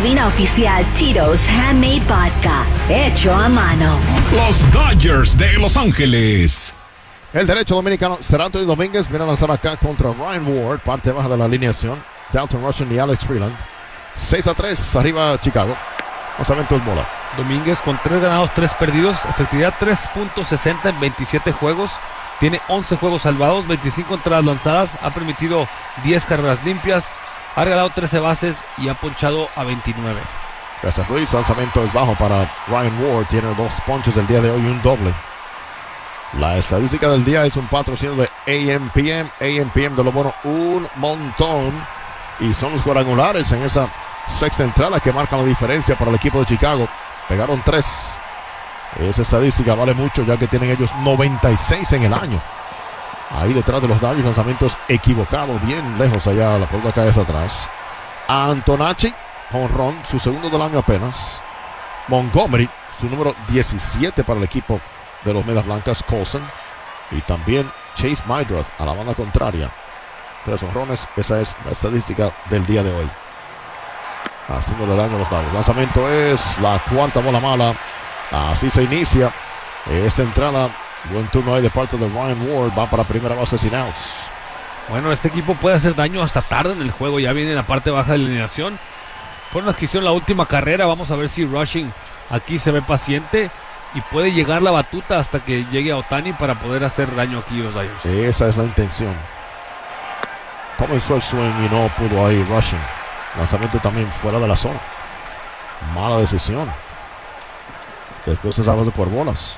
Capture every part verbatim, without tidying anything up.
cabina oficial Tito's Handmade Vodka, hecho a mano. Los Dodgers de Los Ángeles. El derecho dominicano será Anthony Domínguez. Viene a lanzar acá contra Ryan Ward, parte baja de la alineación. Dalton Rushing y Alex Freeland. seis a tres, arriba Chicago. Lanzamiento es bola. Domínguez con tres ganados, tres perdidos. Efectividad tres punto sesenta en veintisiete juegos. Tiene once juegos salvados, veinticinco entradas lanzadas. Ha permitido diez carreras limpias. Ha regalado trece bases y ha ponchado a veintinueve. Gracias, Luis. Lanzamiento es bajo para Ryan Ward. Tiene dos ponches el día de hoy y un doble. La estadística del día es un patrocinio de A M P M. A M P M de lo bueno, un montón. Y son los cuadrangulares en esa sexta entrada que marcan la diferencia para el equipo de Chicago. Pegaron tres. Esa estadística vale mucho ya que tienen ellos noventa y seis en el año. Ahí detrás de los Dodgers, lanzamientos equivocados, bien lejos allá, la pelota cae hacia atrás. Antonacci, jonrón, su segundo del año apenas. Montgomery, su número diecisiete para el equipo de los Medias Blancas, Colson. Y también Chase Mydroth a la banda contraria. Tres jonrones, esa es la estadística del día de hoy. Haciéndole daño a los Dodgers. Lanzamiento es la cuarta bola mala. Así se inicia esta entrada. Buen turno ahí de parte de Ryan Ward. Va para primera base sin outs. Bueno, este equipo puede hacer daño hasta tarde en el juego. Ya viene en la parte baja de la alineación. Fueron las que hicieron la última carrera. Vamos a ver si Rushing aquí se ve paciente y puede llegar la batuta hasta que llegue a Ohtani para poder hacer daño aquí a los Dodgers. Esa es la intención. Comenzó el swing y no pudo ahí Rushing. Lanzamiento también fuera de la zona. Mala decisión. Después se salió por bolas.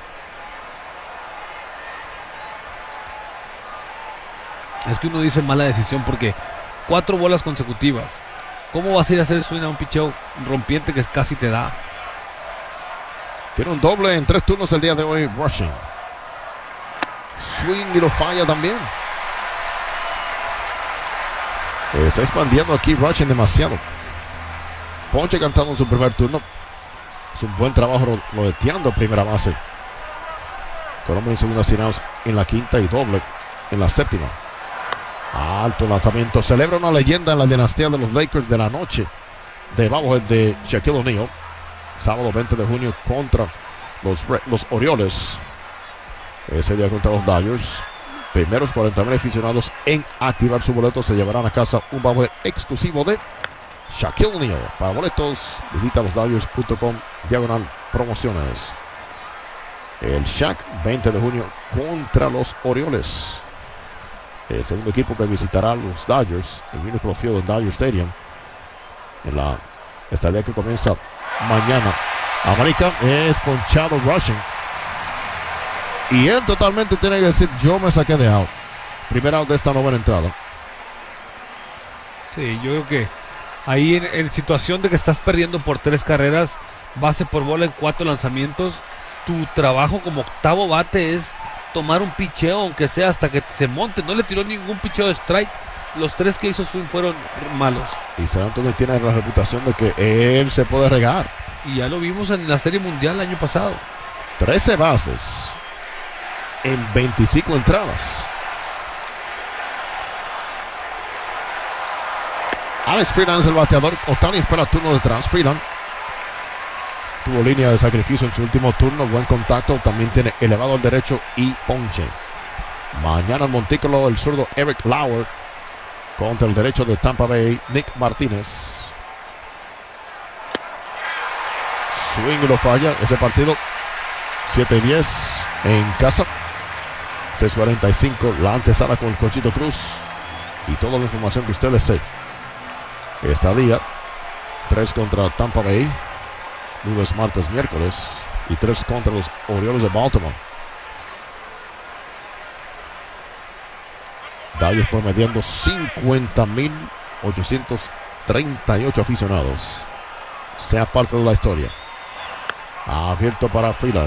Es que uno dice mala decisión porque cuatro bolas consecutivas. ¿Cómo vas a ir a hacer el swing a un picheo rompiente que casi te da? Tiene un doble en tres turnos el día de hoy, Rushing. Swing y lo falla también. Eh, está expandiendo aquí Rushing demasiado. Ponche cantando en su primer turno. Es un buen trabajo lodeteando primera base. Colombia en segunda sin outs en la quinta y doble en la séptima. Alto lanzamiento. Celebra una leyenda en la dinastía de los Lakers de la noche. De Bobblehead de Shaquille O'Neal. Sábado veinte de junio contra los, los Orioles. Ese día contra los Dodgers. Primeros cuarenta mil aficionados en activar su boleto se llevarán a casa un Bobblehead exclusivo de Shaquille O'Neal. Para boletos, visita los Dodgers punto com diagonal promociones. El Shaq, veinte de junio contra los Orioles. El segundo equipo que visitará los Dodgers, el Minute Field en Dodger Stadium, en la estadía que comienza mañana. América es ponchado Rushing. Y él totalmente tiene que decir: yo me saqué de out. Primer out de esta novena entrada. Sí, yo creo que ahí en, en situación de que estás perdiendo por tres carreras, base por bola en cuatro lanzamientos, tu trabajo como octavo bate es tomar un picheo, aunque sea hasta que se monte. No le tiró ningún picheo de strike. Los tres que hizo swing fueron malos. Y San Antonio tiene la reputación de que él se puede regar. Y ya lo vimos en la Serie Mundial el año pasado. trece bases en veinticinco entradas. Alex Freeland es el bateador. Ohtani espera turno detrás. Freeland tuvo línea de sacrificio en su último turno. Buen contacto. También tiene elevado al derecho y ponche. Mañana en Montículo el zurdo Eric Lauer contra el derecho de Tampa Bay, Nick Martínez. Swing y lo falla. Ese partido siete y diez en casa. seis cuarenta y cinco la antesala con el Conchito Cruz. Y toda la información que usted desee. Esta día, tres contra Tampa Bay, lunes, martes, miércoles, y tres contra los Orioles de Baltimore. Dodgers promediando cincuenta mil ochocientos treinta y ocho aficionados. Sea parte de la historia. Abierto para Freeland.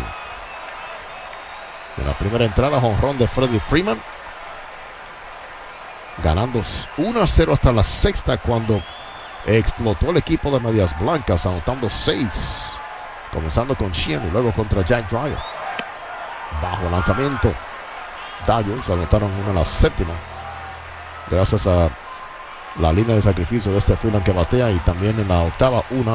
En la primera entrada, jonrón de Freddie Freeman. Ganando uno a cero hasta la sexta cuando explotó el equipo de Medias Blancas, anotando seis. Comenzando con Sheehan y luego contra Jack Dreyer. Bajo lanzamiento. Dodgers anotaron uno en la séptima. Gracias a la línea de sacrificio de este Freeland que batea. Y también en la octava una